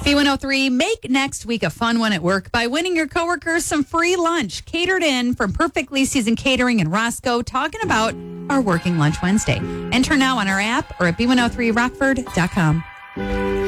B103, make next week a fun one at work by winning your coworkers some free lunch catered in from Perfectly Seasoned Catering in Roscoe, talking about our Working Lunch Wednesday. Enter now on our app or at b103rockford.com.